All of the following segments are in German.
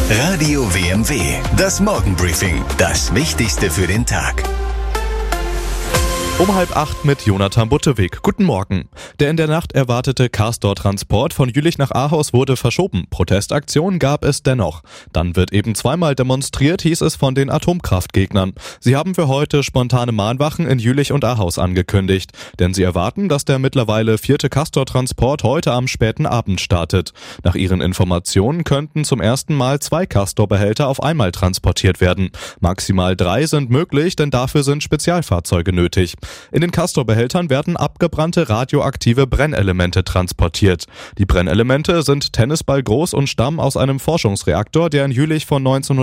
Radio WMW, das Morgenbriefing, das Wichtigste für den Tag. Um 7:30 mit Jonathan Butteweg. Guten Morgen. Der in der Nacht erwartete Castor-Transport von Jülich nach Ahaus wurde verschoben. Protestaktionen gab es dennoch. Dann wird eben zweimal demonstriert, hieß es von den Atomkraftgegnern. Sie haben für heute spontane Mahnwachen in Jülich und Ahaus angekündigt. Denn sie erwarten, dass der mittlerweile 4. Castor-Transport heute am späten Abend startet. Nach ihren Informationen könnten zum ersten Mal 2 Castor-Behälter auf einmal transportiert werden. Maximal 3 sind möglich, denn dafür sind Spezialfahrzeuge nötig. In den Castor-Behältern werden abgebrannte radioaktive Brennelemente transportiert. Die Brennelemente sind Tennisball groß und stammen aus einem Forschungsreaktor, der in Jülich von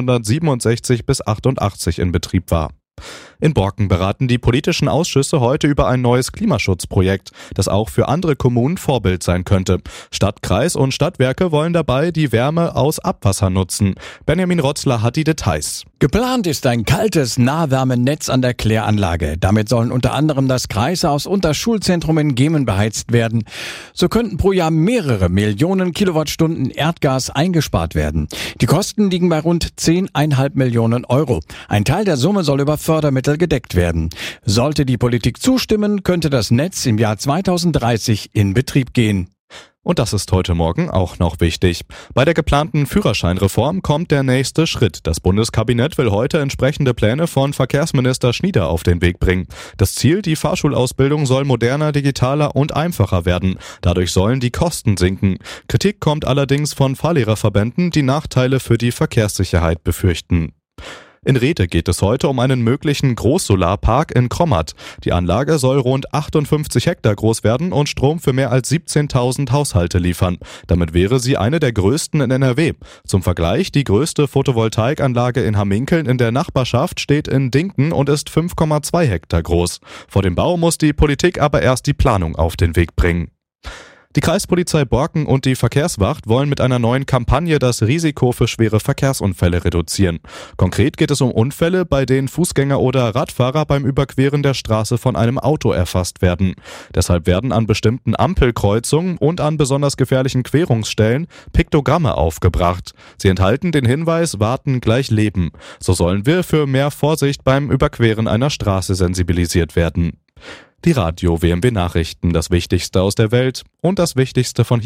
1967 bis 88 in Betrieb war. In Borken beraten die politischen Ausschüsse heute über ein neues Klimaschutzprojekt, das auch für andere Kommunen Vorbild sein könnte. Stadt, Kreis und Stadtwerke wollen dabei die Wärme aus Abwasser nutzen. Benjamin Rotzler hat die Details. Geplant ist ein kaltes Nahwärmenetz an der Kläranlage. Damit sollen unter anderem das Kreishaus und das Schulzentrum in Gemen beheizt werden. So könnten pro Jahr mehrere Millionen Kilowattstunden Erdgas eingespart werden. Die Kosten liegen bei rund 10,5 Millionen Euro. Ein Teil der Summe soll über Fördermittel gedeckt werden. Sollte die Politik zustimmen, könnte das Netz im Jahr 2030 in Betrieb gehen. Und das ist heute Morgen auch noch wichtig. Bei der geplanten Führerscheinreform kommt der nächste Schritt. Das Bundeskabinett will heute entsprechende Pläne von Verkehrsminister Schnieder auf den Weg bringen. Das Ziel, die Fahrschulausbildung soll moderner, digitaler und einfacher werden. Dadurch sollen die Kosten sinken. Kritik kommt allerdings von Fahrlehrerverbänden, die Nachteile für die Verkehrssicherheit befürchten. In Rhede geht es heute um einen möglichen Großsolarpark in Krommat. Die Anlage soll rund 58 Hektar groß werden und Strom für mehr als 17.000 Haushalte liefern. Damit wäre sie eine der größten in NRW. Zum Vergleich, die größte Photovoltaikanlage in Hamminkeln in der Nachbarschaft steht in Dinken und ist 5,2 Hektar groß. Vor dem Bau muss die Politik aber erst die Planung auf den Weg bringen. Die Kreispolizei Borken und die Verkehrswacht wollen mit einer neuen Kampagne das Risiko für schwere Verkehrsunfälle reduzieren. Konkret geht es um Unfälle, bei denen Fußgänger oder Radfahrer beim Überqueren der Straße von einem Auto erfasst werden. Deshalb werden an bestimmten Ampelkreuzungen und an besonders gefährlichen Querungsstellen Piktogramme aufgebracht. Sie enthalten den Hinweis „Warten gleich Leben". So sollen wir für mehr Vorsicht beim Überqueren einer Straße sensibilisiert werden. Die Radio WMW Nachrichten, das Wichtigste aus der Welt und das Wichtigste von hier.